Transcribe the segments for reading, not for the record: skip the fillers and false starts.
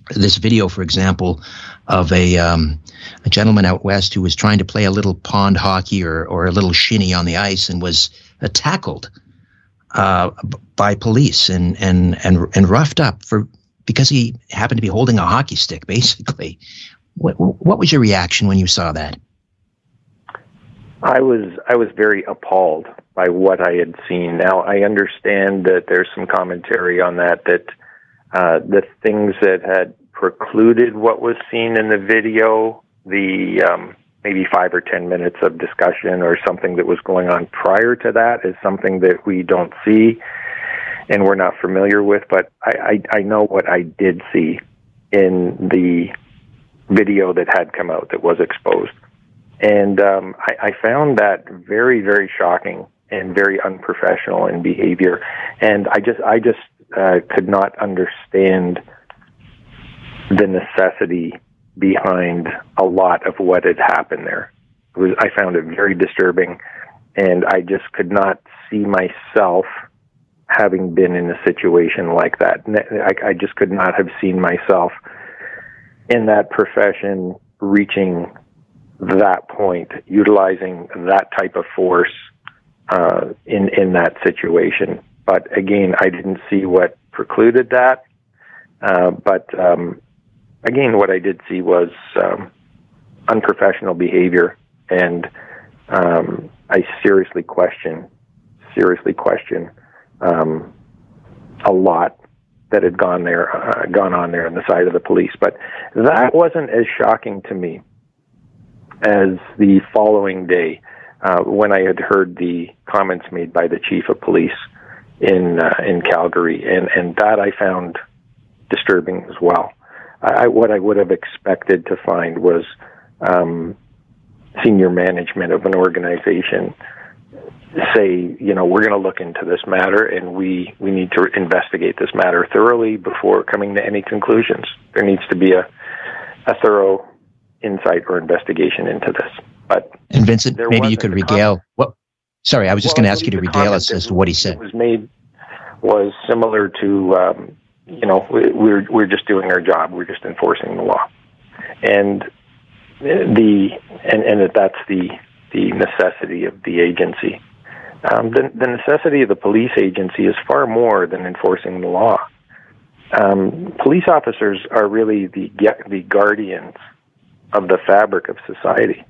this video, for example, of a gentleman out west who was trying to play a little pond hockey or a little shinny on the ice and was tackled by police and roughed up because he happened to be holding a hockey stick, basically. What was your reaction when you saw that? I was very appalled by what I had seen. Now, I understand that there's some commentary on that the things that had precluded what was seen in the video, the maybe 5 or 10 minutes of discussion or something that was going on prior to that, is something that we don't see and we're not familiar with. But I know what I did see in the video that had come out, that was exposed. And I found that very, very shocking and very unprofessional in behavior. And I just could not understand the necessity behind a lot of what had happened there. I found it very disturbing, and I just could not see myself having been in a situation like that. I just could not have seen myself in that profession reaching that point, utilizing that type of force in that situation. But again, I didn't see what precluded that. But again, what I did see was unprofessional behavior, and I seriously question a lot that had gone on there on the side of the police. But that wasn't as shocking to me as the following day, when I had heard the comments made by the chief of police in Calgary, and that I found disturbing as well. What I would have expected to find was senior management of an organization say, we're going to look into this matter, and we need to investigate this matter thoroughly before coming to any conclusions. There needs to be a thorough insight or investigation into this. And Vincent, maybe you could regale. Sorry, I was just going to ask you to regale us as to what he said. Was similar to, we're just doing our job. We're just enforcing the law, and that's the necessity of the agency. The necessity of the police agency is far more than enforcing the law. Police officers are really the guardians of the fabric of society.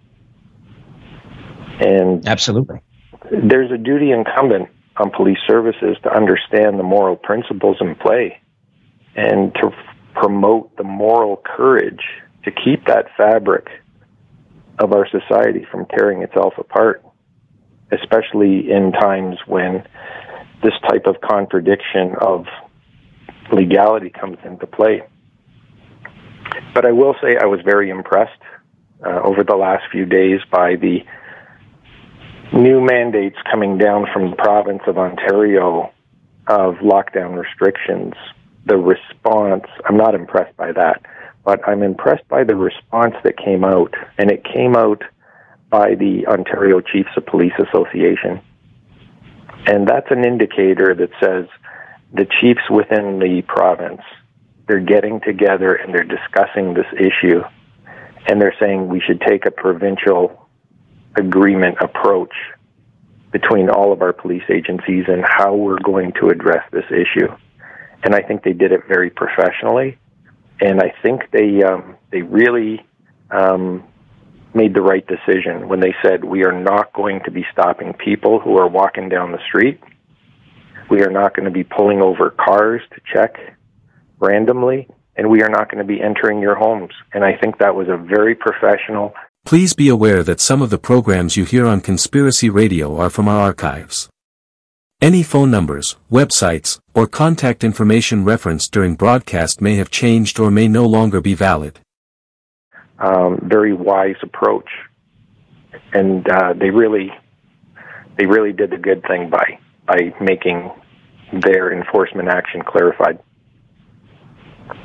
And absolutely, there's a duty incumbent on police services to understand the moral principles in play and to promote the moral courage to keep that fabric of our society from tearing itself apart, especially in times when this type of contradiction of legality comes into play. But I will say I was very impressed over the last few days by the new mandates coming down from the province of Ontario of lockdown restrictions. The response, I'm not impressed by that, but I'm impressed by the response that came out, and it came out by the Ontario Chiefs of Police Association. And that's an indicator that says the chiefs within the province, they're getting together and they're discussing this issue, and they're saying we should take a provincial agreement approach between all of our police agencies and how we're going to address this issue. And I think they did it very professionally, and I think they really made the right decision when they said we are not going to be stopping people who are walking down the street. We are not going to be pulling over cars to check randomly, and we are not going to be entering your homes. And I think that was a very professional. Please be aware that some of the programs you hear on Conspiracy Radio are from our archives. Any phone numbers, websites, or contact information referenced during broadcast may have changed or may no longer be valid. Very wise approach, and they really did the good thing by making their enforcement action clarified.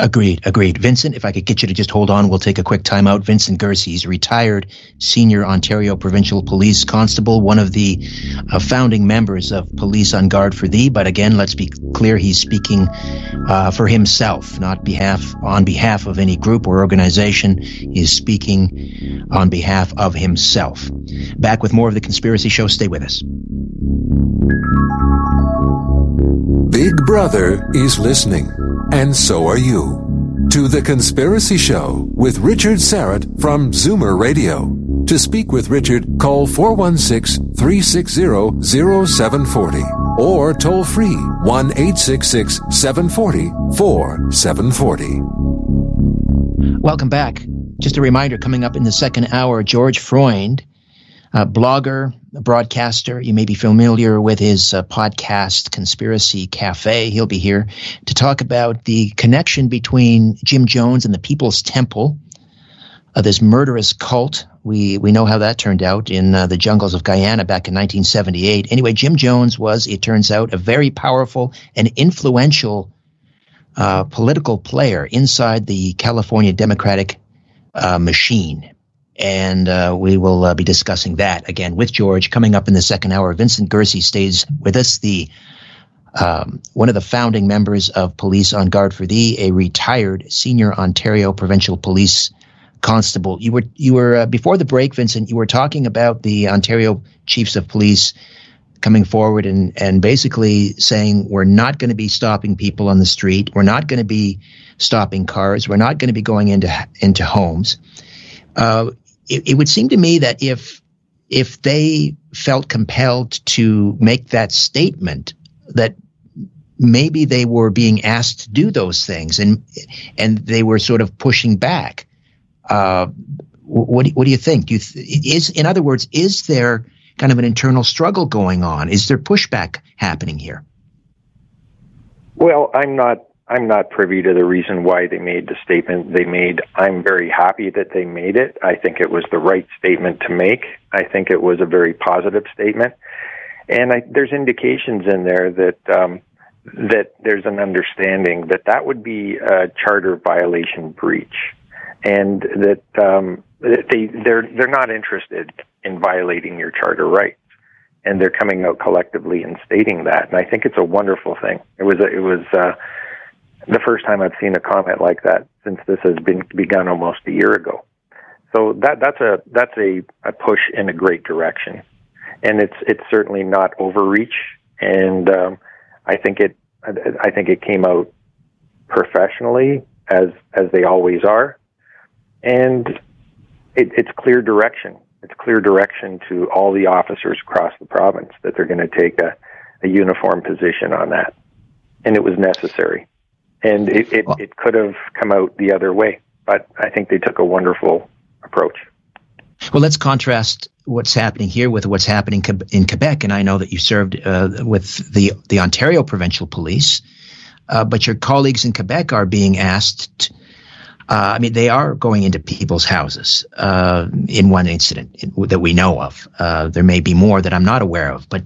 Agreed. Vincent, if I could get you to just hold on, we'll take a quick time out. Vincent Gersey, he's a retired senior Ontario Provincial Police Constable, one of the founding members of Police on Guard for Thee. But again, let's be clear, he's speaking for himself, not on behalf of any group or organization. He's speaking on behalf of himself. Back with more of The Conspiracy Show. Stay with us. Big Brother is listening, and so are you, to The Conspiracy Show with Richard Syrett from Zoomer Radio. To speak with Richard, call 416-360-0740 or toll free 1-866-740-4740. Welcome back. Just a reminder, coming up in the second hour, George Freund, blogger, broadcaster. You may be familiar with his podcast, Conspiracy Cafe. He'll be here to talk about the connection between Jim Jones and the People's Temple, this murderous cult. We know how that turned out in the jungles of Guyana back in 1978. Anyway, Jim Jones was, it turns out, a very powerful and influential political player inside the California Democratic machine. And we will be discussing that again with George coming up in the second hour. Vincent Gersey stays with us, the one of the founding members of Police on Guard for Thee, a retired senior Ontario Provincial Police Constable. You were before the break, Vincent. You were talking about the Ontario Chiefs of Police coming forward and basically saying we're not going to be stopping people on the street. We're not going to be stopping cars. We're not going to be going into homes. It would seem to me that if they felt compelled to make that statement, that maybe they were being asked to do those things, and they were sort of pushing back. What do you think? In other words, is there kind of an internal struggle going on? Is there pushback happening here? Well, I'm not privy to the reason why they made the statement they made. I'm very happy that they made it. I think it was the right statement to make. I think it was a very positive statement. And there's indications in there that there's an understanding that would be a charter violation breach, and that they're not interested in violating your charter rights. And they're coming out collectively and stating that. And I think it's a wonderful thing. It was the first time I've seen a comment like that since this has begun almost a year ago. So that's a push in a great direction, and it's certainly not overreach. And I think it came out professionally as they always are, and it's clear direction. It's clear direction to all the officers across the province that they're going to take a uniform position on that, and it was necessary. And it could have come out the other way, but I think they took a wonderful approach. Well, let's contrast what's happening here with what's happening in Quebec. And I know that you served with the Ontario Provincial Police, but your colleagues in Quebec are being asked. They are going into people's houses in one incident that we know of. There may be more that I'm not aware of, but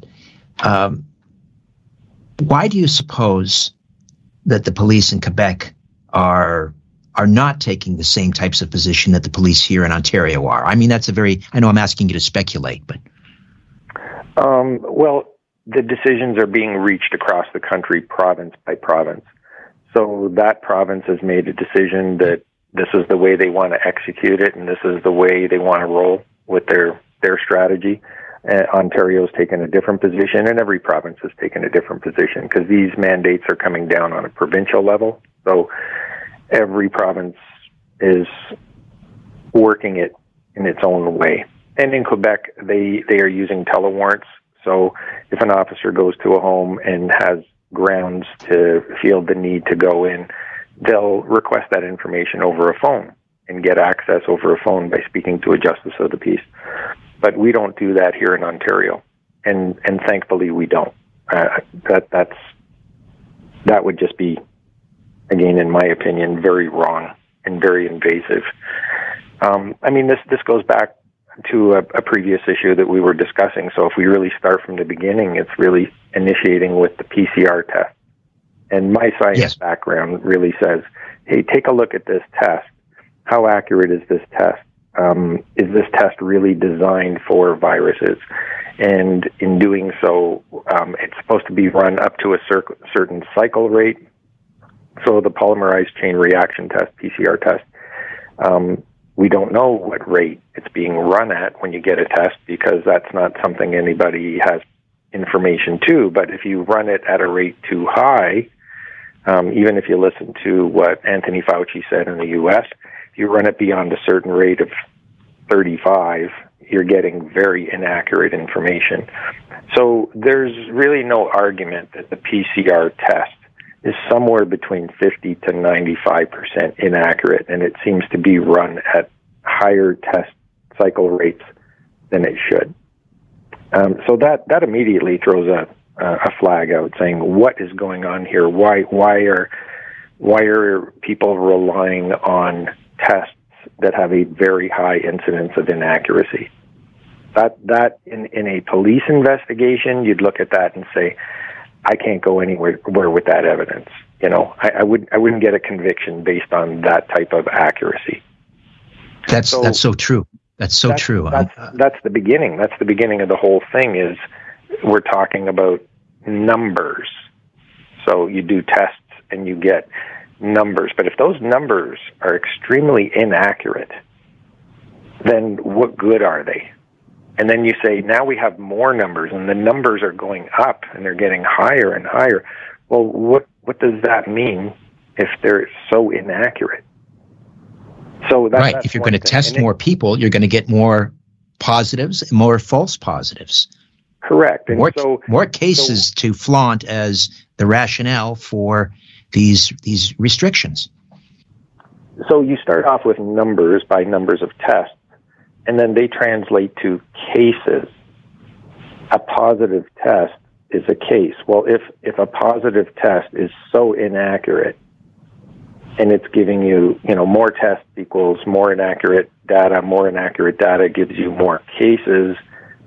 why do you suppose that the police in Quebec are not taking the same types of position that the police here in Ontario are? I mean, I know I'm asking you to speculate, but. Well, the decisions are being reached across the country, province by province. So that province has made a decision that this is the way they want to execute it, and this is the way they want to roll with their strategy. Ontario's taken a different position, and every province has taken a different position because these mandates are coming down on a provincial level. So every province is working it in its own way. And in Quebec, they are using telewarrants. So if an officer goes to a home and has grounds to feel the need to go in, they'll request that information over a phone and get access over a phone by speaking to a justice of the peace. But we don't do that here in Ontario, and thankfully we don't. That would just be, again, in my opinion, very wrong and very invasive. This goes back to a previous issue that we were discussing. So if we really start from the beginning, it's really initiating with the PCR test. And my science background really says, hey, take a look at this test. How accurate is this test? Is this test really designed for viruses? And in doing so, it's supposed to be run up to a certain cycle rate. So the polymerase chain reaction test, PCR test, we don't know what rate it's being run at when you get a test, because that's not something anybody has information to. But if you run it at a rate too high, even if you listen to what Anthony Fauci said in the U.S., if you run it beyond a certain rate of 35, you're getting very inaccurate information. So there's really no argument that the PCR test is somewhere between 50 to 95% inaccurate, and it seems to be run at higher test cycle rates than it should. So that immediately throws a flag out, saying, what is going on here? Why are people relying on tests that have a very high incidence of inaccuracy? That in a police investigation, you'd look at that and say, I can't go anywhere with that evidence. You know, I wouldn't get a conviction based on that type of accuracy. That's so true. That's true. That's the beginning. That's the beginning of the whole thing. Is we're talking about numbers. So you do tests and you get numbers. But if those numbers are extremely inaccurate, then what good are they? And then you say, now we have more numbers, and the numbers are going up, and they're getting higher and higher. Well, what does that mean if they're so inaccurate? So right. If you're going to test more people, you're going to get more positives and more false positives. Correct. And more cases to flaunt as the rationale for these restrictions. So you start off with numbers by numbers of tests, and then they translate to cases. A positive test is a case. Well, if a positive test is so inaccurate, and it's giving you, more tests equals more inaccurate data gives you more cases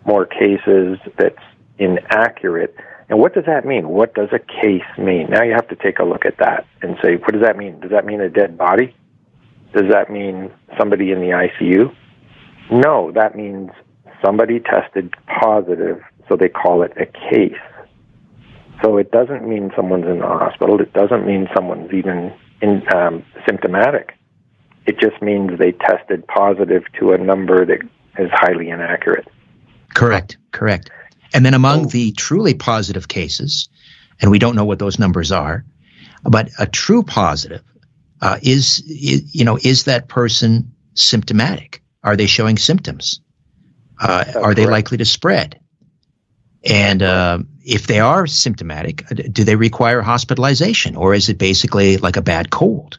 that's inaccurate. And what does that mean? What does a case mean? Now you have to take a look at that and say, what does that mean? Does that mean a dead body? Does that mean somebody in the ICU? No, that means somebody tested positive, so they call it a case. So it doesn't mean someone's in the hospital. It doesn't mean someone's even symptomatic. It just means they tested positive to a number that is highly inaccurate. Correct. And then among the truly positive cases, and we don't know what those numbers are, but a true positive is that person symptomatic? Are they showing symptoms? Are they likely to spread? And if they are symptomatic, do they require hospitalization, or is it basically like a bad cold?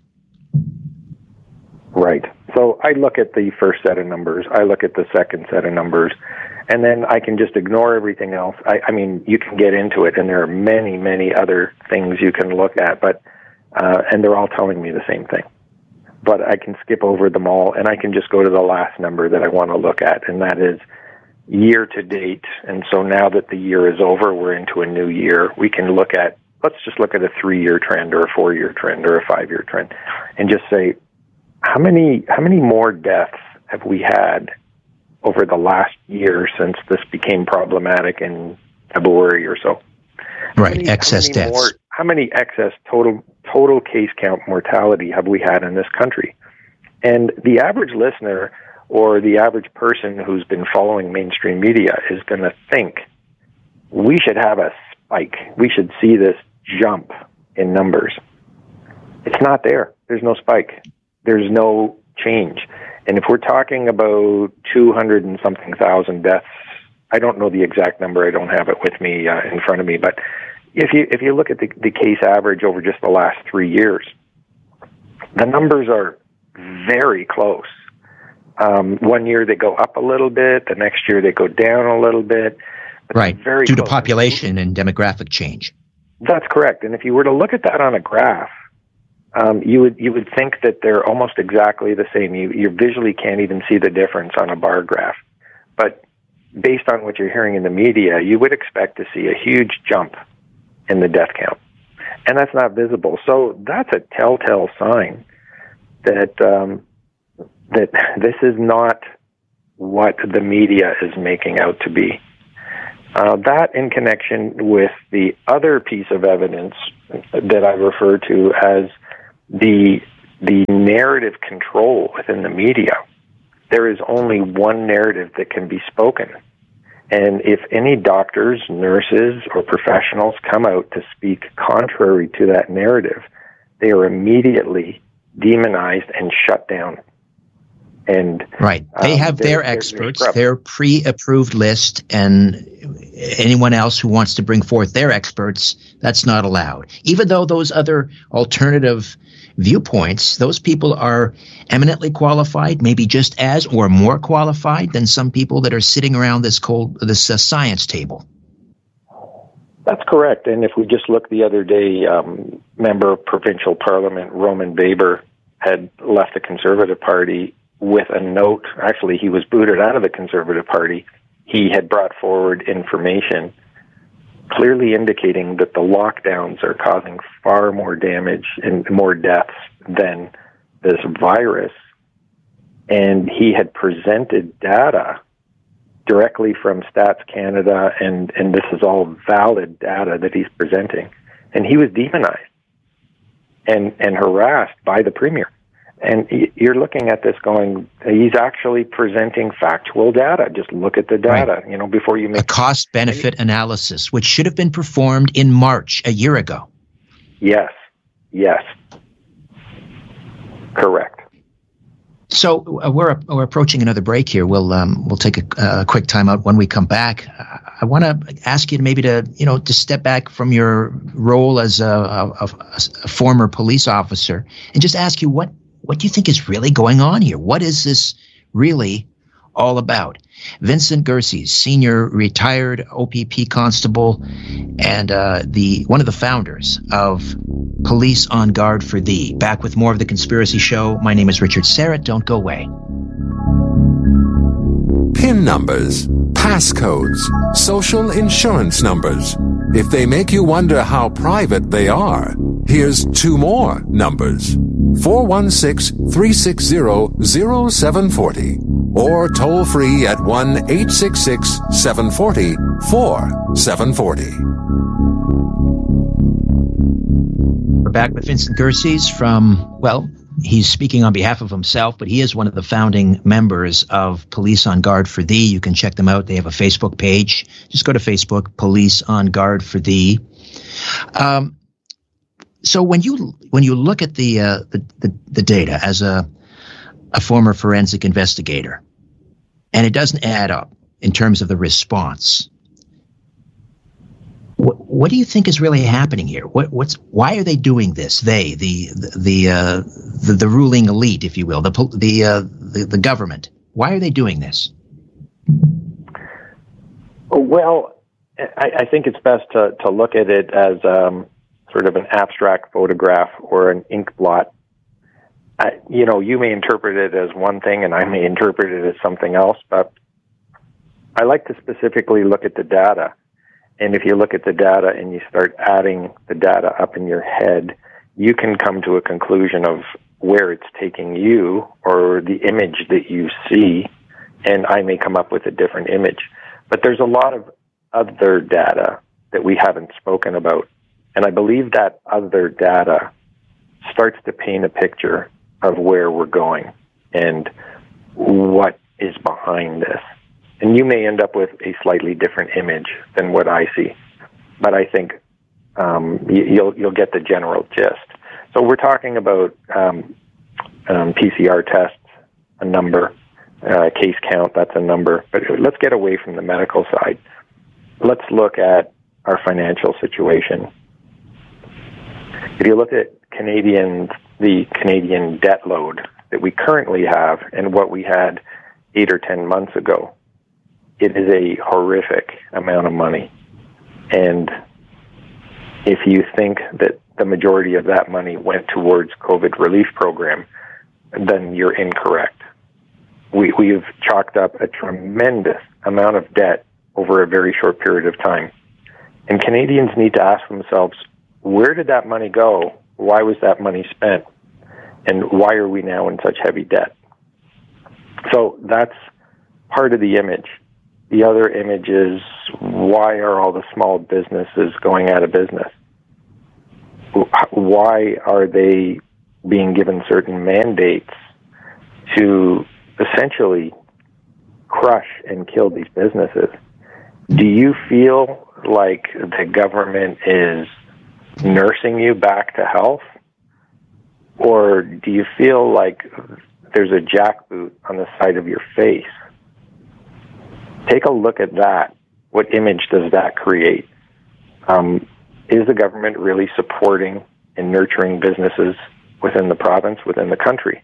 Right. So I look at the first set of numbers. I look at the second set of numbers. And then I can just ignore everything else. I mean, you can get into it, and there are many, many other things you can look at, but and they're all telling me the same thing. But I can skip over them all, and I can just go to the last number that I want to look at, and that is year to date. And so now that the year is over, we're into a new year. We can let's just look at a 3-year trend or a 4-year trend or a 5-year trend, and just say, how many more deaths have we had over the last year since this became problematic in February or so? Right, excess deaths. How many excess total case count mortality have we had in this country? And the average listener or the average person who's been following mainstream media is going to think we should have a spike. We should see this jump in numbers. It's not there. There's no spike. There's no change. And if we're talking about 200 and something thousand deaths, I don't know the exact number. I don't have it with me in front of me. But if you look at the case average over just the last 3 years, the numbers are very close. 1 year they go up a little bit. The next year they go down a little bit. Right, due to population and demographic change. That's correct. And if you were to look at that on a graph, you would think that they're almost exactly the same. You visually can't even see the difference on a bar graph. But based on what you're hearing in the media, you would expect to see a huge jump in the death count. And that's not visible. So that's a telltale sign that that this is not what the media is making out to be. That in connection with the other piece of evidence that I refer to as the narrative control within the media. There is only one narrative that can be spoken. And if any doctors, nurses, or professionals come out to speak contrary to that narrative, they are immediately demonized and shut down. And right, they have their experts, their pre-approved list, and anyone else who wants to bring forth their experts, that's not allowed. Even though those other alternative viewpoints, those people are eminently qualified, maybe just as or more qualified than some people that are sitting around this science table. That's correct. And if we just look the other day, member of provincial parliament Roman Baber had left the Conservative Party with a note. Actually, he was booted out of the Conservative Party. He had brought forward information clearly indicating that the lockdowns are causing far more damage and more deaths than this virus. And he had presented data directly from Stats Canada, and this is all valid data that he's presenting. And he was demonized and harassed by the Premier. And you're looking at this going, he's actually presenting factual data. Just look at the data, right, before you make a cost-benefit analysis, which should have been performed in March a year ago. Yes. Correct. So we're approaching another break here. We'll take a quick time out. When we come back, I want to ask you to step back from your role as a former police officer and just ask you what do you think is really going on here? What is this really all about? Vincent Gersey, senior retired OPP constable and one of the founders of Police on Guard for Thee. Back with more of The Conspiracy Show. My name is Richard Syrett. Don't go away. PIN numbers, passcodes, social insurance numbers. If they make you wonder how private they are, here's two more numbers. 416-360-0740 or toll free at 1-866-740-4740. We're back with Vincent Gersey he's speaking on behalf of himself, but he is one of the founding members of Police on Guard for Thee. You can check them out. They have a Facebook page. Just go to Facebook, Police on Guard for Thee. So when you look at the data as a former forensic investigator, and it doesn't add up in terms of the response, what do you think is really happening here? Why are they doing this? They, the ruling elite, if you will, the government. Why are they doing this? Well, I think it's best to look at it as sort of an abstract photograph or an ink blot. You may interpret it as one thing and I may interpret it as something else, but I like to specifically look at the data. And if you look at the data and you start adding the data up in your head, you can come to a conclusion of where it's taking you or the image that you see, and I may come up with a different image. But there's a lot of other data that we haven't spoken about. And I believe that other data starts to paint a picture of where we're going and what is behind this. And you may end up with a slightly different image than what I see. But I think you'll get the general gist. So we're talking about PCR tests, a number, case count, that's a number. But let's get away from the medical side. Let's look at our financial situation. If you look at the Canadian debt load that we currently have and what we had 8 or 10 months ago, it is a horrific amount of money. And if you think that the majority of that money went towards COVID relief program, then you're incorrect. We've chalked up a tremendous amount of debt over a very short period of time. And Canadians need to ask themselves, where did that money go? Why was that money spent? And why are we now in such heavy debt? So that's part of the image. The other image is, why are all the small businesses going out of business? Why are they being given certain mandates to essentially crush and kill these businesses? Do you feel like the government is nursing you back to health? Or do you feel like there's a jackboot on the side of your face? Take a look at that. What image does that create? Is the government really supporting and nurturing businesses within the province, within the country?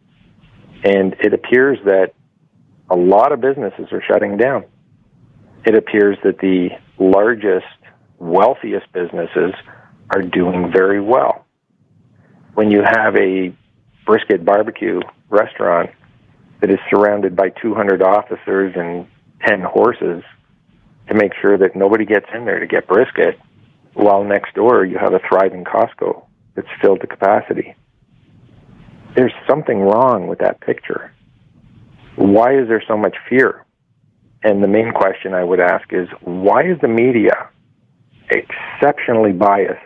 And it appears that a lot of businesses are shutting down. It appears that the largest, wealthiest businesses are doing very well. When you have a brisket barbecue restaurant that is surrounded by 200 officers and 10 horses to make sure that nobody gets in there to get brisket, while next door you have a thriving Costco that's filled to capacity. There's something wrong with that picture. Why is there so much fear? And the main question I would ask is, why is the media exceptionally biased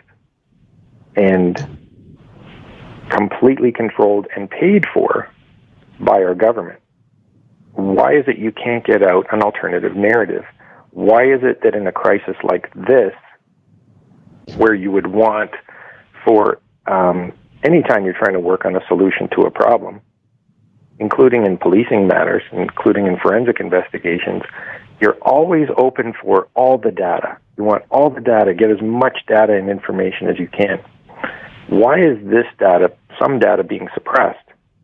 and completely controlled and paid for by our government? Why is it you can't get out an alternative narrative? Why is it that in a crisis like this, where you would want for anytime you're trying to work on a solution to a problem, including in policing matters, including in forensic investigations, you're always open for all the data. You want all the data, get as much data and information as you can. Why is this data, some data, being suppressed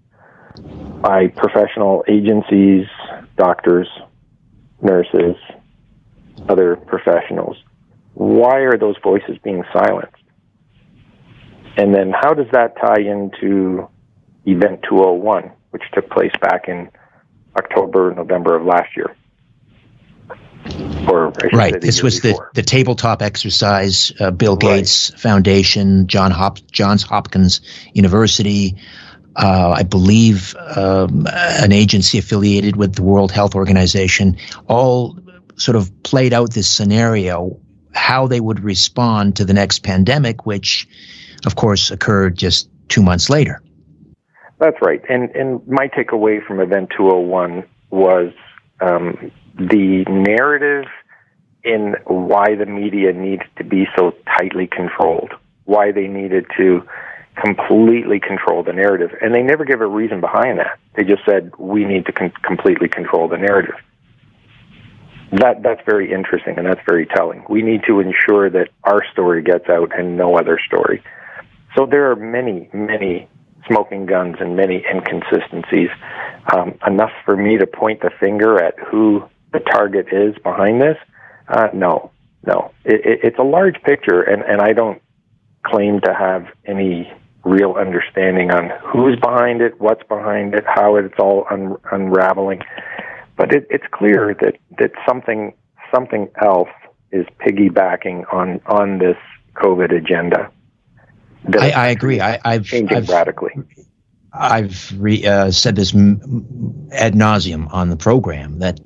by professional agencies, doctors, nurses, other professionals? Why are those voices being silenced? And then how does that tie into Event 201, which took place back in October, November of last year? Right. This was the tabletop exercise, Bill Gates Foundation, Johns Hopkins University, I believe an agency affiliated with the World Health Organization, all sort of played out this scenario, how they would respond to the next pandemic, which, of course, occurred just 2 months later. That's right. And my takeaway from Event 201 was the narrative in why the media needs to be so tightly controlled, why they needed to completely control the narrative. And they never give a reason behind that. They just said, we need to completely control the narrative. That's very interesting, and that's very telling. We need to ensure that our story gets out and no other story. So there are many, many smoking guns and many inconsistencies. Enough for me to point the finger at who the target is behind this? No. It's a large picture, and I don't claim to have any real understanding on who's behind it, what's behind it, how it's all unraveling. But it's clear that something else is piggybacking on this COVID agenda. I agree. I've changing radically. I've said this ad nauseum on the program that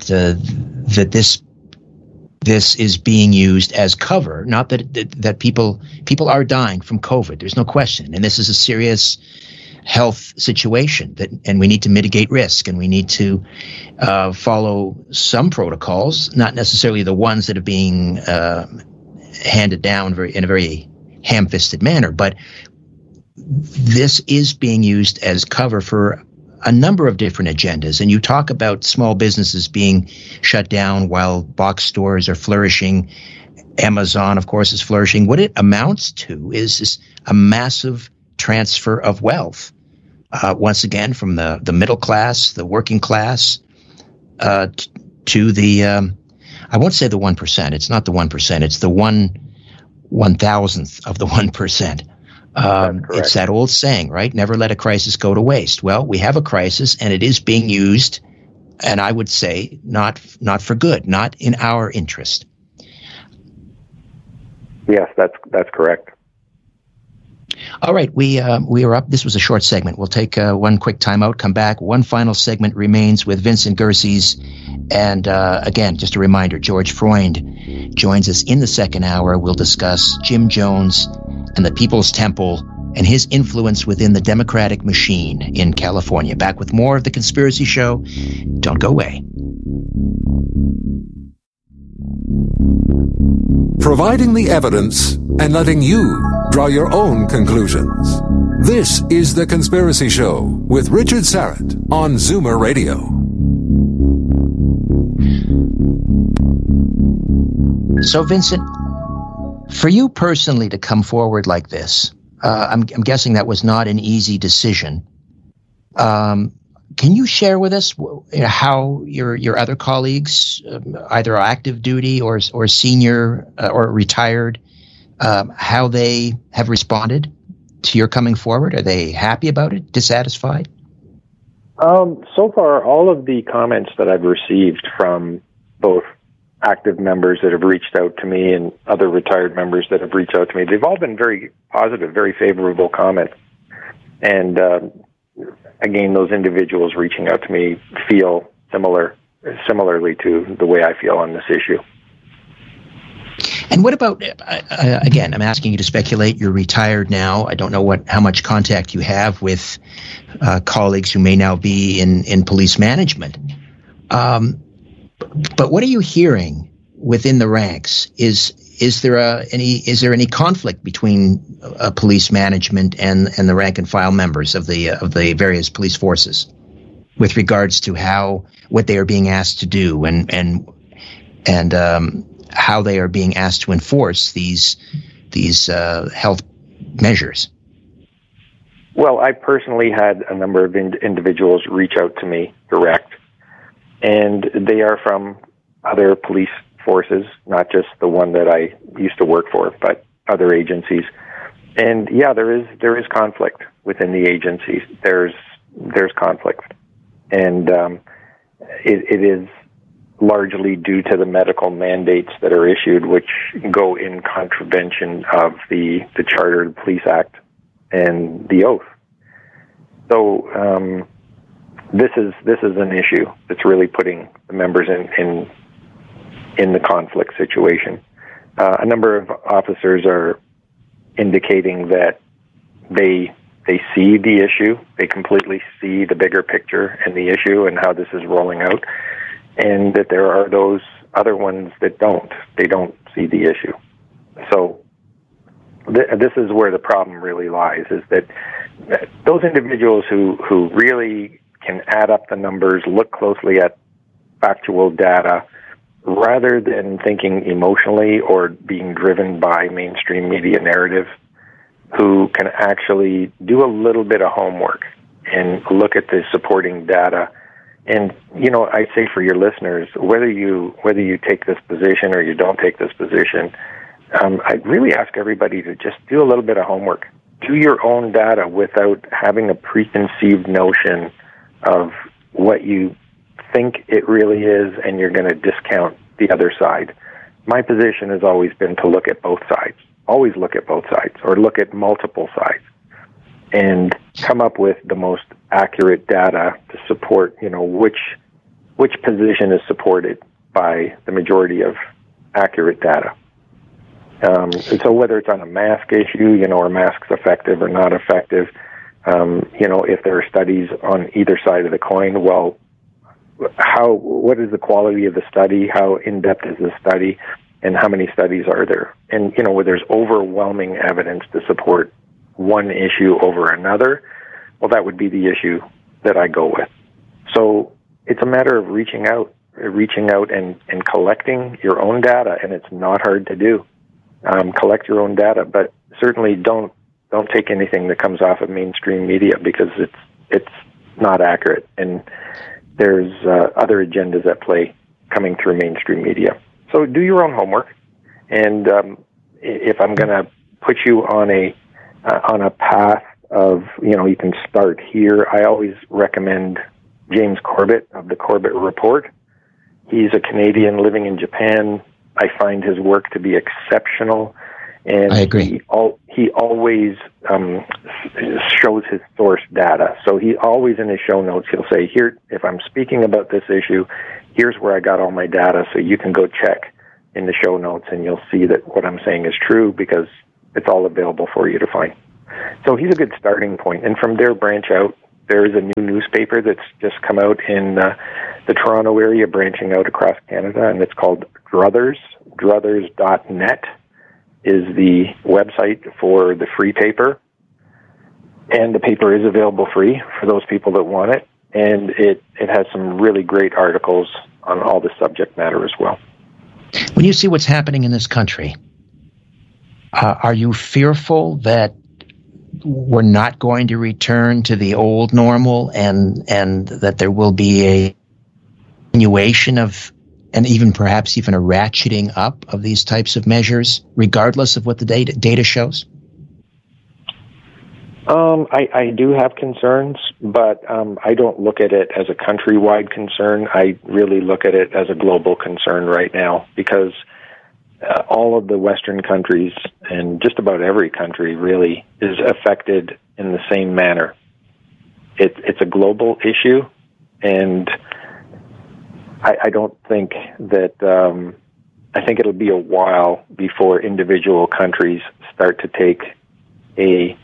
this is being used as cover. Not that people are dying from COVID. There's no question, and this is a serious health situation and we need to mitigate risk, and we need to follow some protocols, not necessarily the ones that are being handed down in a very ham-fisted manner, but this is being used as cover for a number of different agendas. And you talk about small businesses being shut down while box stores are flourishing. Amazon, of course, is flourishing. What it amounts to is a massive transfer of wealth, once again, from the middle class, the working class, to the, I won't say the 1%. It's not the 1%. It's the 1/1000th of the 1%. It's that old saying, right? Never let a crisis go to waste. Well, we have a crisis, and it is being used, and I would say not for good, not in our interest. Yes, that's correct. All right, we are up. This was a short segment. We'll take one quick timeout, come back. One final segment remains with Vincent Gersey. And again, just a reminder, George Freund joins us in the second hour. We'll discuss Jim Jones and the People's Temple and his influence within the Democratic machine in California. Back with more of The Conspiracy Show. Don't go away. Providing the evidence and letting you draw your own conclusions. This is The Conspiracy Show with Richard Syrett on Zoomer Radio. So, Vincent, for you personally to come forward like this, I'm guessing that was not an easy decision. Can you share with us how your other colleagues, either active duty or senior or retired, how they have responded to your coming forward? Are they happy about it? Dissatisfied? So far, all of the comments that I've received from both active members that have reached out to me and other retired members that have reached out to me, they've all been very positive, very favorable comments. And again, those individuals reaching out to me feel similarly to the way I feel on this issue. And what about, again, I'm asking you to speculate. You're retired now. I don't know how much contact you have with colleagues who may now be in police management. But what are you hearing within the ranks? Is there any conflict between police management and the rank and file members of the various police forces with regards to what they are being asked to do and how they are being asked to enforce these health measures? Well, I personally had a number of individuals reach out to me direct, and they are from other police forces, not just the one that I used to work for, but other agencies. And yeah, there is conflict within the agencies. There's conflict, and it is largely due to the medical mandates that are issued, which go in contravention of the Charter, the Police Act, and the oath. So this is an issue that's really putting the members in the conflict situation. A number of officers are indicating that they see the issue, they completely see the bigger picture and the issue and how this is rolling out, and that there are those other ones that don't. They don't see the issue. So this is where the problem really lies, is that those individuals who really can add up the numbers, look closely at factual data, rather than thinking emotionally or being driven by mainstream media narrative, who can actually do a little bit of homework and look at the supporting data. And, I say for your listeners, whether you take this position or you don't take this position, I really ask everybody to just do a little bit of homework. Do your own data without having a preconceived notion of what you think it really is, and you're going to discount the other side. My position has always been to look at both sides. Always look at both sides, or look at multiple sides, and come up with the most accurate data to support, which position is supported by the majority of accurate data. And so whether it's on a mask issue, are masks effective or not effective, if there are studies on either side of the coin, well, what is the quality of the study? How in-depth is the study? And how many studies are there? And, where there's overwhelming evidence to support one issue over another, well, that would be the issue that I go with. So it's a matter of reaching out and collecting your own data, and it's not hard to do. Collect your own data, but certainly don't take anything that comes off of mainstream media, because it's not accurate, and there's other agendas at play coming through mainstream media. So do your own homework, and if I'm going to put you on a path of, you can start here, I always recommend James Corbett of the Corbett Report. He's a Canadian living in Japan. I find his work to be exceptional, And I agree. He always shows his source data. So he always in his show notes, he'll say, here, if I'm speaking about this issue, here's where I got all my data, so you can go check in the show notes and you'll see that what I'm saying is true because it's all available for you to find. So he's a good starting point. And from there, branch out. There is a new newspaper that's just come out in the Toronto area, branching out across Canada, and it's called Druthers. Druthers.net is the website for the free paper. And the paper is available free for those people that want it. And it has some really great articles on all the subject matter as well. When you see what's happening in this country, are you fearful that we're not going to return to the old normal and that there will be a continuation of, and even perhaps even a ratcheting up of these types of measures, regardless of what the data shows? I do have concerns, but I don't look at it as a countrywide concern. I really look at it as a global concern right now because all of the Western countries and just about every country really is affected in the same manner. It's a global issue, and I don't think that I think it'll be a while before individual countries start to take a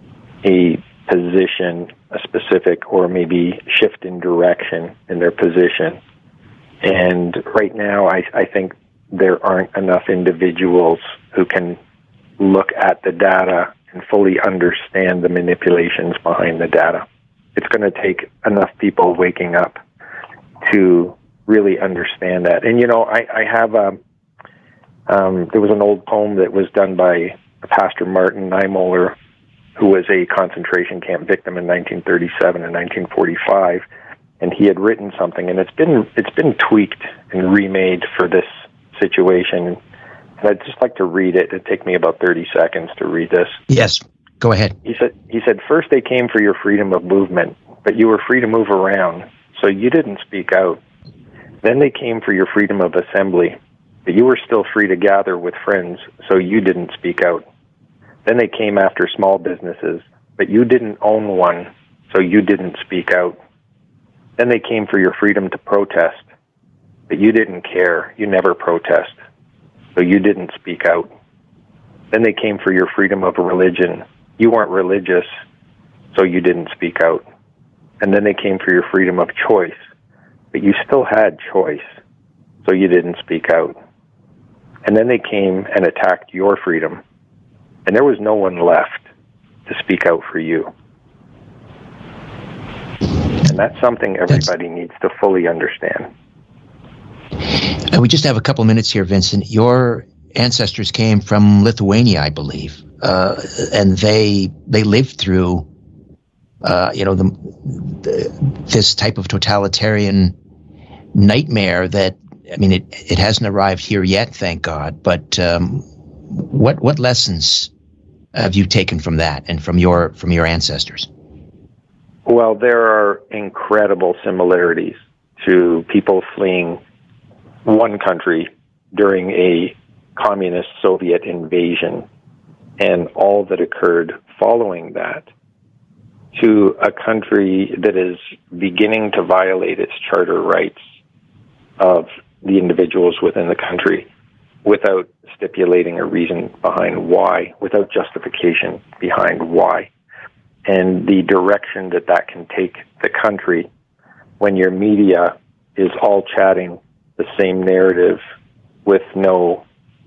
position, a specific, or maybe shift in direction in their position. And right now, I think there aren't enough individuals who can look at the data and fully understand the manipulations behind the data. It's going to take enough people waking up to really understand that. And, you know, I have there was an old poem that was done by Pastor Martin Niemöller, who was a concentration camp victim in 1937 and 1945, and he had written something, and it's been tweaked and remade for this situation. And I'd just like to read it. It'd take me about 30 seconds to read this. Yes, go ahead. He said, first they came for your freedom of movement, but you were free to move around, so you didn't speak out. Then they came for your freedom of assembly, but you were still free to gather with friends, so you didn't speak out. Then they came after small businesses, but you didn't own one, so you didn't speak out. Then they came for your freedom to protest, but you didn't care. You never protest, so you didn't speak out. Then they came for your freedom of religion. You weren't religious, so you didn't speak out. And then they came for your freedom of choice, but you still had choice, so you didn't speak out. And then they came and attacked your freedom, and there was no one left to speak out for you. And that's something everybody needs to fully understand. We just have a couple minutes here, Vincent. Your ancestors came from Lithuania, I believe, and they lived through, this type of totalitarian nightmare that, I mean, it hasn't arrived here yet, thank God. But what lessons have you taken from that and from your ancestors? Well, there are incredible similarities to people fleeing one country during a communist Soviet invasion and all that occurred following that to a country that is beginning to violate its charter rights of the individuals within the country without stipulating a reason behind why, without justification behind why. And the direction that can take the country when your media is all chatting the same narrative with no,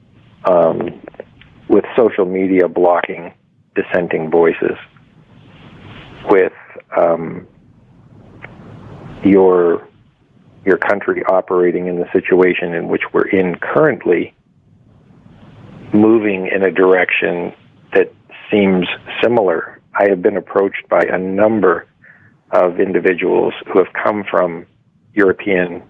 with social media blocking dissenting voices, with your country operating in the situation in which we're in currently, moving in a direction that seems similar. I have been approached by a number of individuals who have come from European.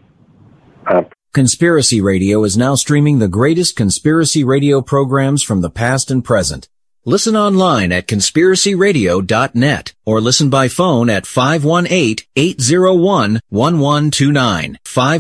Conspiracy Radio is now streaming the greatest conspiracy radio programs from the past and present. Listen online at conspiracyradio.net or listen by phone at 518-801-1129,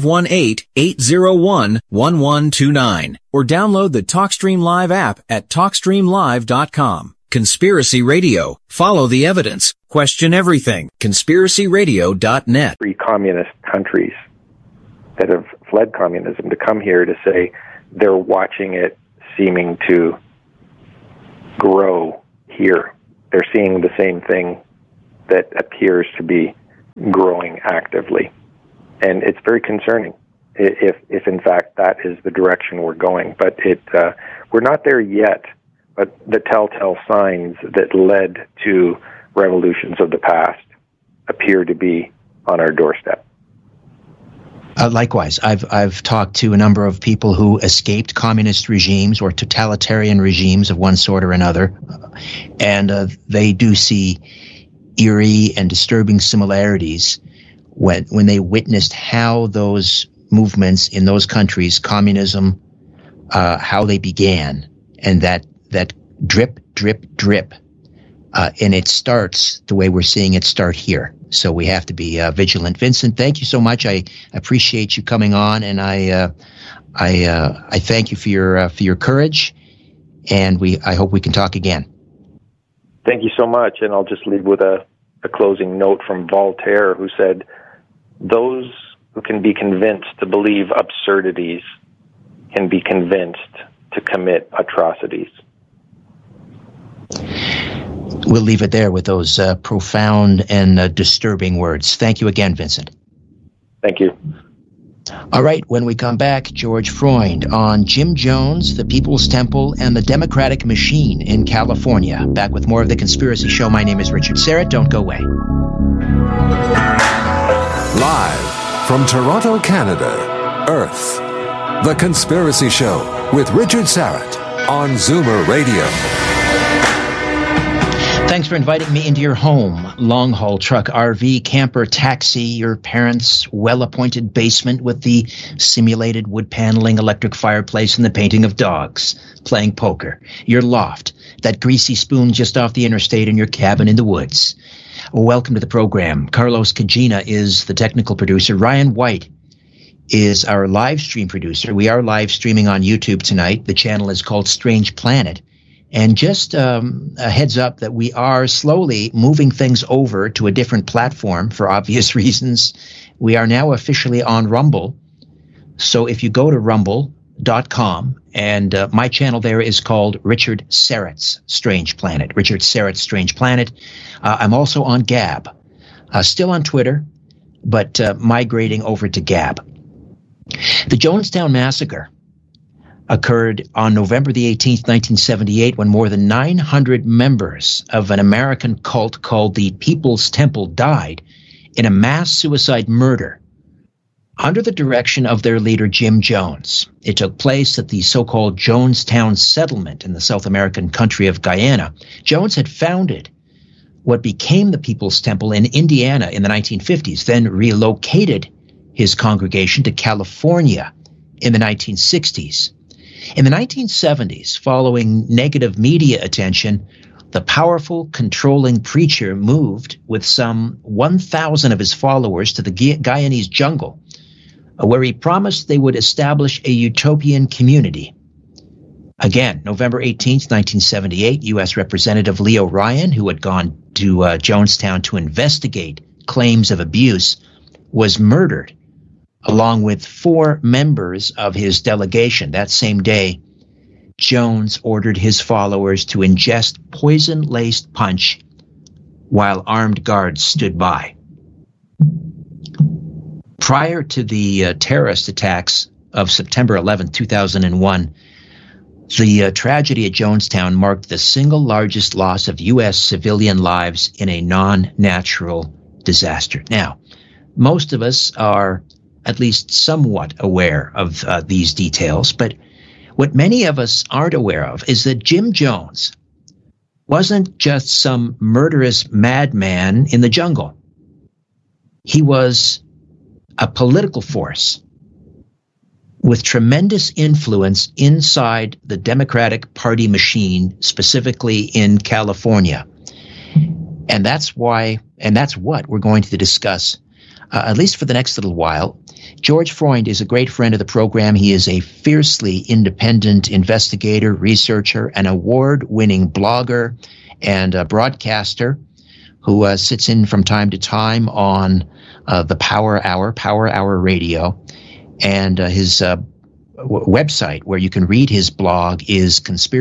518-801-1129, or download the TalkStream Live app at TalkStreamLive.com. Conspiracy Radio. Follow the evidence. Question everything. conspiracyradio.net. Free communist countries that have fled communism to come here to say they're watching it seeming to grow here. They're seeing the same thing that appears to be growing actively. And it's very concerning if in fact that is the direction we're going. But we're not there yet, but the telltale signs that led to revolutions of the past appear to be on our doorstep. Likewise, I've talked to a number of people who escaped communist regimes or totalitarian regimes of one sort or another, and they do see eerie and disturbing similarities when they witnessed how those movements in those countries, communism, how they began, and that drip, drip, drip, and it starts the way we're seeing it start here. So we have to be vigilant. Vincent, thank you so much. I appreciate you coming on, and I thank you for your courage. And I hope we can talk again. Thank you so much. And I'll just leave with a closing note from Voltaire, who said, "Those who can be convinced to believe absurdities can be convinced to commit atrocities." We'll leave it there with those profound and disturbing words. Thank you again, Vincent. Thank you. All right, when we come back, George Freund on Jim Jones, the People's Temple, and the Democratic Machine in California. Back with more of The Conspiracy Show. My name is Richard Syrett. Don't go away. Live from Toronto, Canada, Earth, The Conspiracy Show with Richard Syrett on Zoomer Radio. Thanks for inviting me into your home, long-haul truck, RV, camper, taxi, your parents' well-appointed basement with the simulated wood paneling, electric fireplace, and the painting of dogs, playing poker, your loft, that greasy spoon just off the interstate, and your cabin in the woods. Welcome to the program. Carlos Cagina is the technical producer. Ryan White is our live stream producer. We are live streaming on YouTube tonight. The channel is called Strange Planet. And just a heads up that we are slowly moving things over to a different platform for obvious reasons. We are now officially on Rumble. So if you go to rumble.com, and my channel there is called Richard Syrett's Strange Planet. Richard Syrett's Strange Planet. I'm also on Gab. Still on Twitter, but migrating over to Gab. The Jonestown Massacre occurred on November the 18th, 1978, when more than 900 members of an American cult called the People's Temple died in a mass suicide murder under the direction of their leader, Jim Jones. It took place at the so-called Jonestown settlement in the South American country of Guyana. Jones had founded what became the People's Temple in Indiana in the 1950s, then relocated his congregation to California in the 1960s. In the 1970s, following negative media attention, the powerful, controlling preacher moved with some 1,000 of his followers to the Guyanese jungle, where he promised they would establish a utopian community. Again, November 18th, 1978, U.S. Representative Leo Ryan, who had gone to Jonestown to investigate claims of abuse, was murdered, along with 4 members of his delegation. That same day, Jones ordered his followers to ingest poison-laced punch while armed guards stood by. Prior to the terrorist attacks of September 11, 2001, the tragedy at Jonestown marked the single largest loss of U.S. civilian lives in a non-natural disaster. Now, most of us are at least somewhat aware of these details, but what many of us aren't aware of is that Jim Jones wasn't just some murderous madman in the jungle. He was a political force with tremendous influence inside the Democratic Party machine, specifically in California. And that's what we're going to discuss, at least for the next little while. George Freund is a great friend of the program. He is a fiercely independent investigator, researcher, an award-winning blogger, and a broadcaster who sits in from time to time on the Power Hour Radio. And his website where you can read his blog is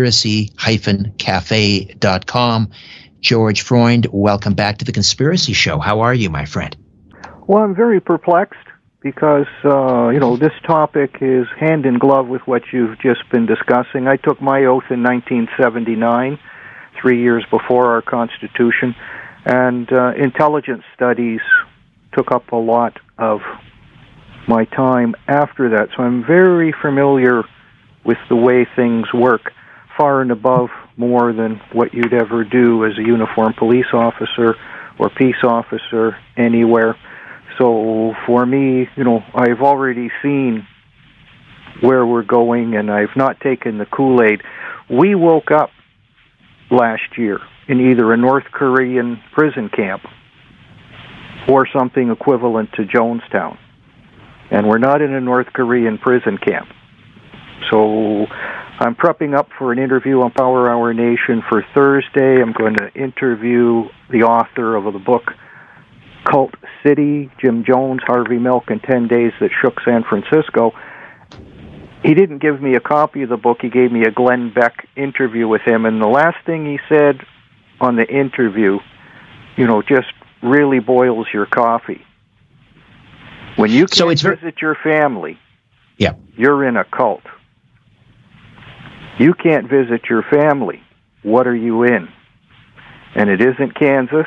conspiracy-cafe.com. George Freund, welcome back to The Conspiracy Show. How are you, my friend? Well, I'm very perplexed because, this topic is hand in glove with what you've just been discussing. I took my oath in 1979, 3 years before our Constitution, and intelligence studies took up a lot of my time after that. So I'm very familiar with the way things work, far and above more than what you'd ever do as a uniformed police officer or peace officer anywhere. So for me, I've already seen where we're going, and I've not taken the Kool-Aid. We woke up last year in either a North Korean prison camp or something equivalent to Jonestown. And we're not in a North Korean prison camp. So I'm prepping up for an interview on Power Hour Nation for Thursday. I'm going to interview the author of the book Cult City, Jim Jones, Harvey Milk, and 10 Days That Shook San Francisco. He didn't give me a copy of the book. He gave me a Glenn Beck interview with him. And the last thing he said on the interview, just really boils your coffee. When you can't visit your family, you're in a cult. You can't visit your family. What are you in? And it isn't Kansas.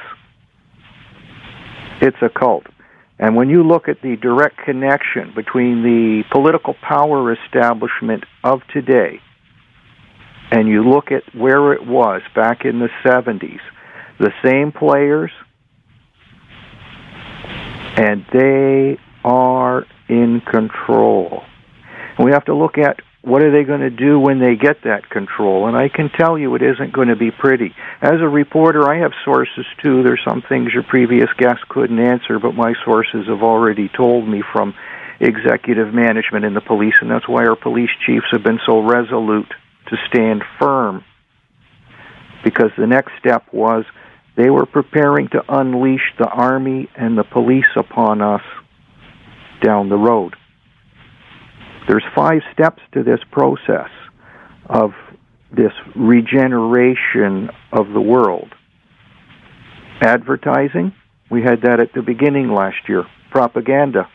It's a cult. And when you look at the direct connection between the political power establishment of today and you look at where it was back in the 70s, the same players, and they are in control. And we have to look at what are they going to do when they get that control. And I can tell you it isn't going to be pretty. As a reporter, I have sources, too. There's some things your previous guest couldn't answer, but my sources have already told me from executive management in the police, and that's why our police chiefs have been so resolute to stand firm, because the next step was they were preparing to unleash the Army and the police upon us down the road. There's 5 steps to this process of this regeneration of the world. Advertising, we had that at the beginning last year. Propaganda.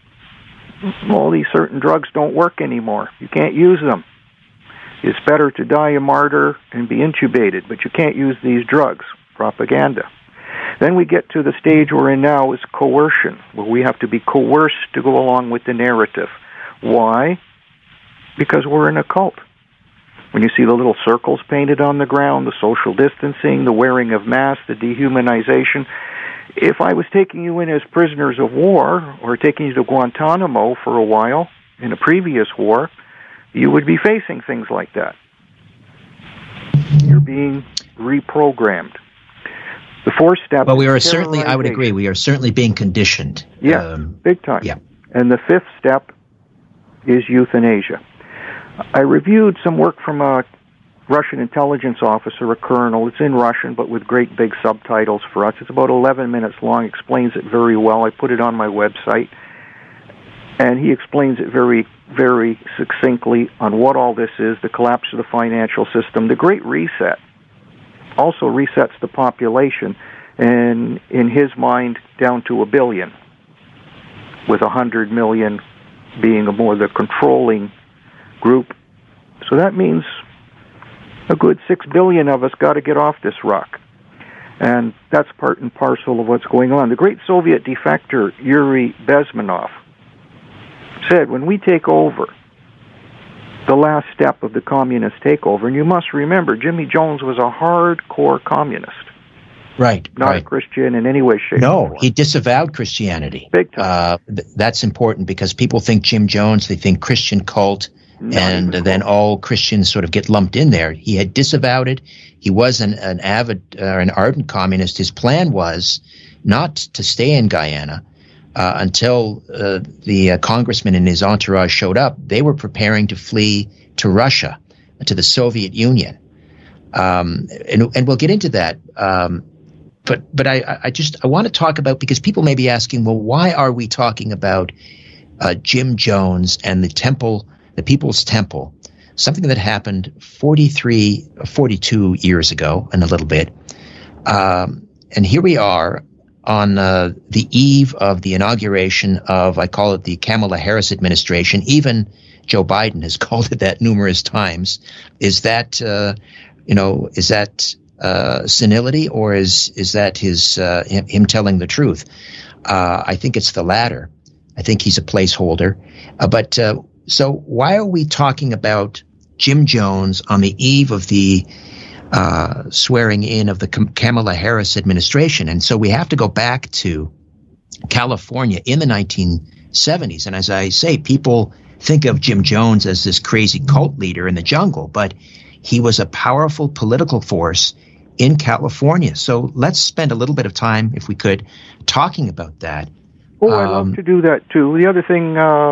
All these certain drugs don't work anymore. You can't use them. It's better to die a martyr and be intubated, but you can't use these drugs. Propaganda. Then we get to the stage we're in now is coercion, where we have to be coerced to go along with the narrative. Why? Because we're in a cult. When you see the little circles painted on the ground, the social distancing, the wearing of masks, the dehumanization, if I was taking you in as prisoners of war or taking you to Guantanamo for a while in a previous war, you would be facing things like that. You're being reprogrammed. The 4th step. Well, we are certainly, I would agree, we are certainly being conditioned. Yeah, big time. Yeah. And the 5th step is euthanasia. I reviewed some work from a Russian intelligence officer, a colonel. It's in Russian, but with great big subtitles for us. It's about 11 minutes long, explains it very well. I put it on my website. And he explains it very, very succinctly on what all this is, the collapse of the financial system. The Great Reset also resets the population, and in his mind, down to 1 billion, with 100 million being a more the controlling group. So that means a good 6 billion of us got to get off this rock. And that's part and parcel of what's going on. The great Soviet defector, Yuri Bezmenov, said, when we take over, the last step of the communist takeover, and you must remember, Jimmy Jones was a hardcore communist. Right. Not right. a Christian in any way, shape, or No, form. he disavowed Christianity. Big time. That's important because people think Jim Jones, they think Christian cult, and then all Christians sort of get lumped in there. He had disavowed it. He was an ardent communist. His plan was not to stay in Guyana until the congressman and his entourage showed up. They were preparing to flee to Russia, to the Soviet Union. And we'll get into that. But I want to talk about, because people may be asking, well, why are we talking about Jim Jones and the temple, the People's Temple, something that happened 42 years ago and a little bit. And here we are on the eve of the inauguration of, I call it the Kamala Harris administration. Even Joe Biden has called it that numerous times. Is that, senility, or is that him telling the truth? I think it's the latter. I think he's a placeholder. So why are we talking about Jim Jones on the eve of the swearing in of the Kamala Harris administration? And so we have to go back to California in the 1970s. And as I say, people think of Jim Jones as this crazy cult leader in the jungle, but he was a powerful political force in California. So let's spend a little bit of time, if we could, talking about that. Oh, I'd love to do that too. The other thing,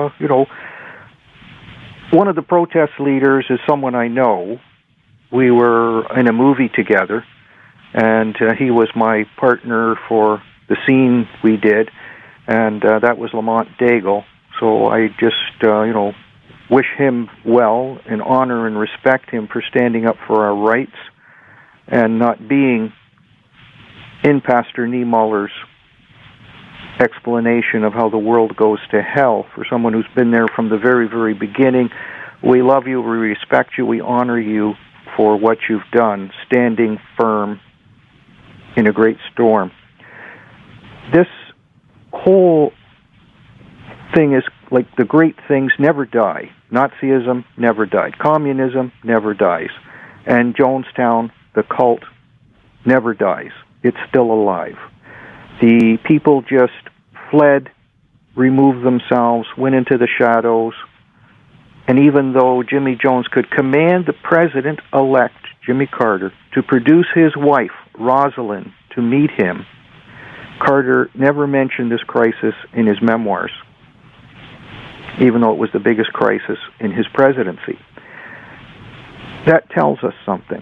one of the protest leaders is someone I know. We were in a movie together, and he was my partner for the scene we did, and that was Lamont Daigle. So I just, wish him well and honor and respect him for standing up for our rights and not being in Pastor Niemöller's explanation of how the world goes to hell. For someone who's been there from the very, very beginning, we love you, we respect you, we honor you for what you've done, standing firm in a great storm. This whole thing is like the great things never die. Nazism never died. Communism never dies. And Jonestown, the cult, never dies. It's still alive. The people just fled, removed themselves, went into the shadows, and even though Jimmy Jones could command the president-elect, Jimmy Carter, to produce his wife, Rosalind, to meet him, Carter never mentioned this crisis in his memoirs, even though it was the biggest crisis in his presidency. That tells us something.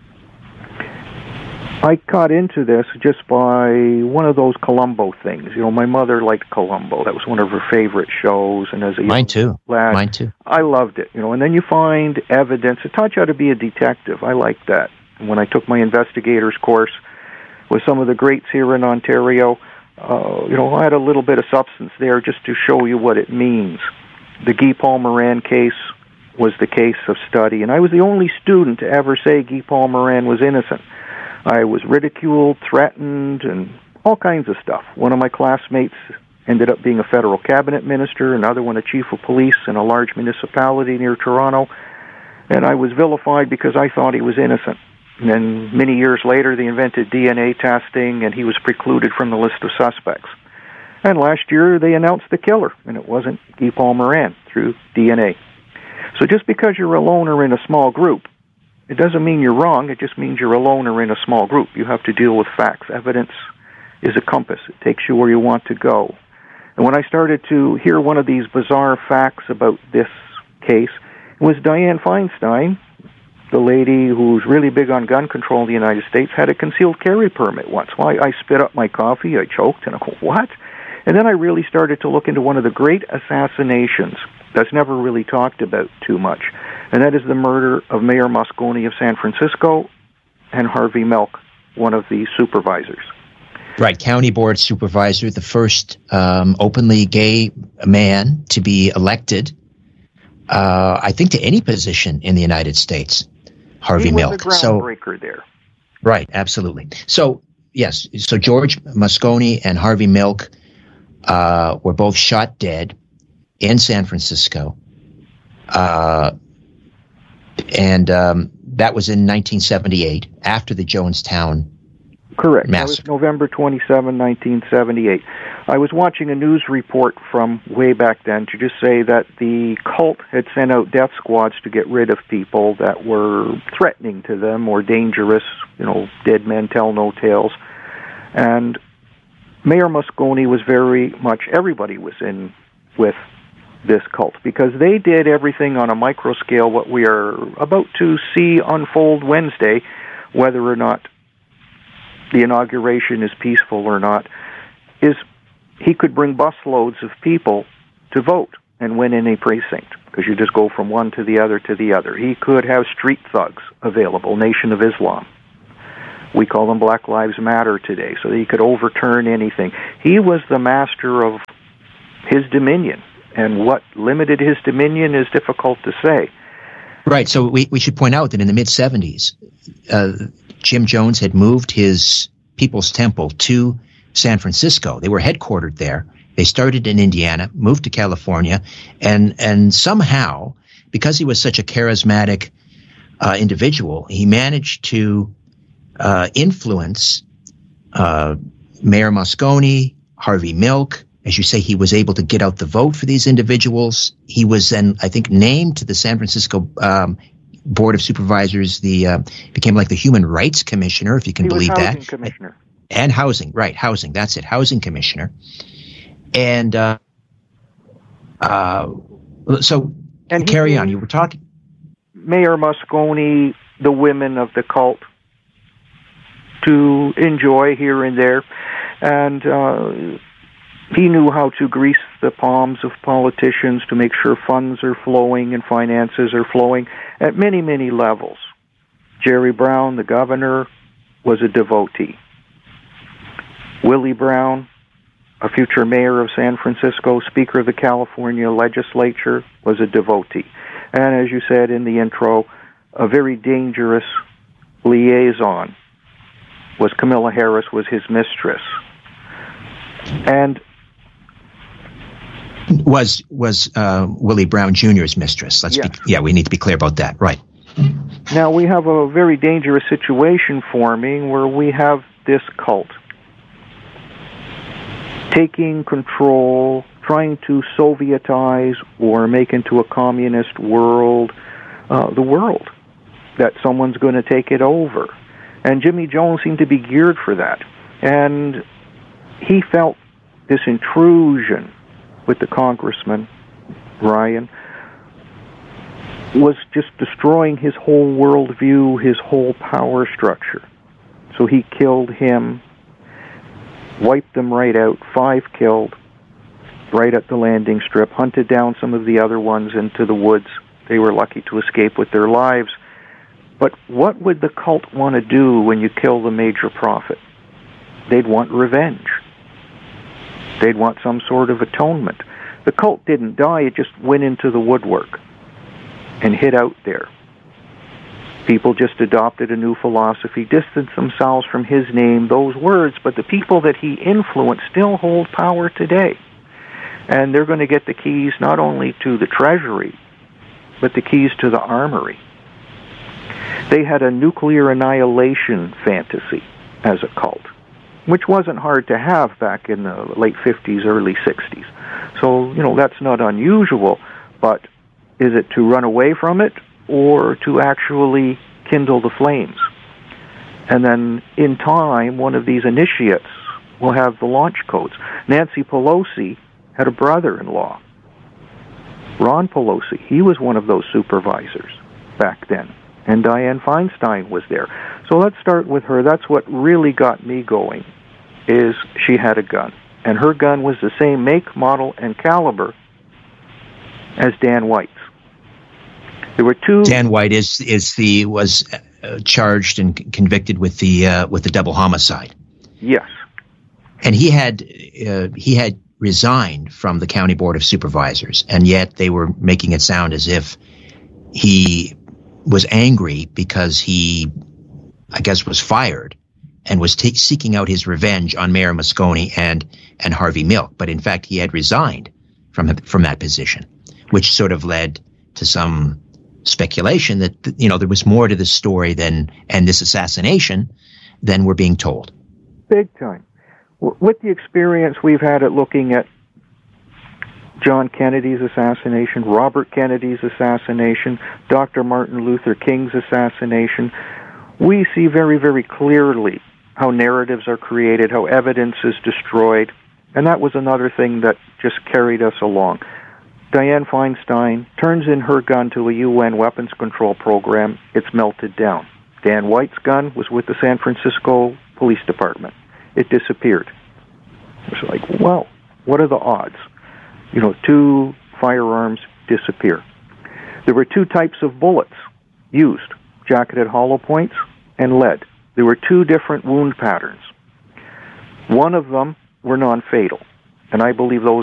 I got into this just by one of those Columbo things. My mother liked Columbo. That was one of her favorite shows. And as a Mine too. lad, Mine too. I loved it. And then you find evidence. It taught you how to be a detective. I liked that. And when I took my investigator's course with some of the greats here in Ontario, I had a little bit of substance there just to show you what it means. The Guy Paul Moran case was the case of study, and I was the only student to ever say Guy Paul Moran was innocent. I was ridiculed, threatened, and all kinds of stuff. One of my classmates ended up being a federal cabinet minister, another one a chief of police in a large municipality near Toronto, and I was vilified because I thought he was innocent. And then many years later, they invented DNA testing, and he was precluded from the list of suspects. And last year, they announced the killer, and it wasn't Guy Paul Moran through DNA. So just because you're alone or in a small group, it doesn't mean you're wrong. It just means you're alone or in a small group. You have to deal with facts. Evidence is a compass. It takes you where you want to go. And when I started to hear one of these bizarre facts about this case, it was Dianne Feinstein, the lady who's really big on gun control in the United States, had a concealed carry permit once. Well, I spit up my coffee, I choked, and I go, what? And then I really started to look into one of the great assassinations that's never really talked about too much, and that is the murder of Mayor Moscone of San Francisco and Harvey Milk, one of the supervisors. Right, county board supervisor, the first openly gay man to be elected, I think, to any position in the United States. Harvey Milk. He was a groundbreaker there. Right, absolutely. So, yes, so George Moscone and Harvey Milk were both shot dead in San Francisco. And that was in 1978, after the Jonestown Correct. That massacre. was November 27, 1978. I was watching a news report from way back then to just say that the cult had sent out death squads to get rid of people that were threatening to them or dangerous, dead men tell no tales. And Mayor Moscone was very much, everybody was in with this cult because they did everything on a micro scale, what we are about to see unfold Wednesday, whether or not the inauguration is peaceful or not, is he could bring busloads of people to vote and win any precinct, because you just go from one to the other to the other. He could have street thugs available, Nation of Islam. We call them Black Lives Matter today, so that he could overturn anything. He was the master of his dominion, and what limited his dominion is difficult to say. Right, so we should point out that in the mid-'70s, Jim Jones had moved his People's Temple to San Francisco. They were headquartered there. They started in Indiana, moved to California, and somehow, because he was such a charismatic individual, he managed to influence Mayor Moscone, Harvey Milk. As you say, he was able to get out the vote for these individuals. He was then, I think, named to the San Francisco Board of Supervisors, became like the Human Rights Commissioner, if you can believe that. Housing Commissioner. And housing, right, housing, that's it, Housing Commissioner. And so carry on, you were talking. Mayor Moscone, the women of the cult, to enjoy here and there. And he knew how to grease the palms of politicians to make sure funds are flowing and finances are flowing at many, many levels. Jerry Brown, the governor, was a devotee. Willie Brown, a future mayor of San Francisco, Speaker of the California Legislature, was a devotee. And as you said in the intro, a very dangerous liaison was Camilla Harris, was his mistress. And was Willie Brown Jr.'s mistress. We need to be clear about that. Right. Now we have a very dangerous situation forming where we have this cult taking control, trying to Sovietize or make into a communist world, the world, that someone's going to take it over. And Jimmy Jones seemed to be geared for that. And he felt this intrusion with the congressman, Ryan, was just destroying his whole worldview, his whole power structure. So he killed him, wiped them right out, 5 killed, right at the landing strip, hunted down some of the other ones into the woods. They were lucky to escape with their lives. But what would the cult want to do when you kill the major prophet? They'd want revenge. They'd want some sort of atonement. The cult didn't die, it just went into the woodwork and hid out there. People just adopted a new philosophy, distanced themselves from his name, those words, but the people that he influenced still hold power today. And they're going to get the keys not only to the treasury, but the keys to the armory. They had a nuclear annihilation fantasy as a cult, which wasn't hard to have back in the late 50s, early 60s. So, that's not unusual, but is it to run away from it or to actually kindle the flames? And then in time, one of these initiates will have the launch codes. Nancy Pelosi had a brother-in-law, Ron Pelosi. He was one of those supervisors back then. And Dianne Feinstein was there. So let's start with her. That's what really got me going, is she had a gun. And her gun was the same make, model, and caliber as Dan White's. There were two. Dan White was charged and convicted with the double homicide. Yes. And he had resigned from the County Board of Supervisors, and yet they were making it sound as if he was angry because he, I guess, was fired and was seeking out his revenge on Mayor Moscone and Harvey Milk. But in fact, he had resigned from that position, which sort of led to some speculation that, there was more to this story and this assassination than we're being told. Big time. With the experience we've had at looking at John Kennedy's assassination, Robert Kennedy's assassination, Dr. Martin Luther King's assassination, we see very, very clearly how narratives are created, how evidence is destroyed, and that was another thing that just carried us along. Dianne Feinstein turns in her gun to a UN weapons control program. It's melted down. Dan White's gun was with the San Francisco Police Department. It disappeared. It's like, well, what are the odds? 2 firearms disappear. There were 2 types of bullets used, jacketed hollow points and lead. There were 2 different wound patterns. One of them were non-fatal, and I believe those